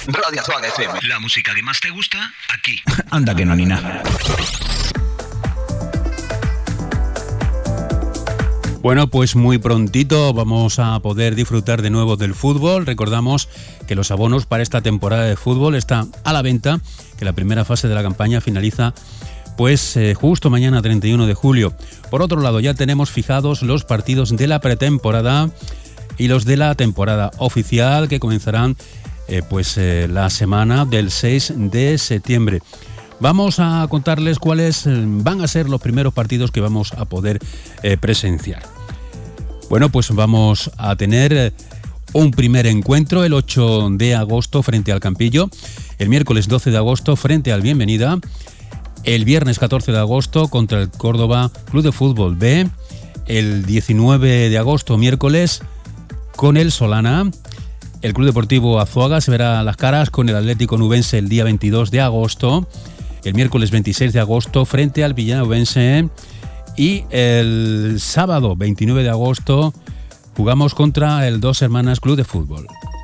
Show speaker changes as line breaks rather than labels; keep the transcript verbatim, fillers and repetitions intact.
Radio Azúcar F M.
La música que más te gusta, aquí.
Anda que no, ni nada.
Bueno, pues muy prontito vamos a poder disfrutar de nuevo del fútbol. Recordamos que los abonos para esta temporada de fútbol están a la venta, que la primera fase de la campaña finaliza pues eh, justo mañana treinta y uno de julio. Por otro lado, ya tenemos fijados los partidos de la pretemporada y los de la temporada oficial que comenzarán eh, pues eh, la semana del seis de septiembre. Vamos a contarles cuáles van a ser los primeros partidos que vamos a poder eh, presenciar. Bueno, pues vamos a tener un primer encuentro el ocho de agosto frente al Campillo, el miércoles doce de agosto frente al Bienvenida, el viernes catorce de agosto contra el Córdoba Club de Fútbol B, el diecinueve de agosto miércoles con el Solana, el Club Deportivo Azuaga se verá las caras con el Atlético Nubense el día veintidós de agosto, el miércoles veintiséis de agosto frente al Villanovense y el sábado veintinueve de agosto jugamos contra el Dos Hermanas Club de Fútbol.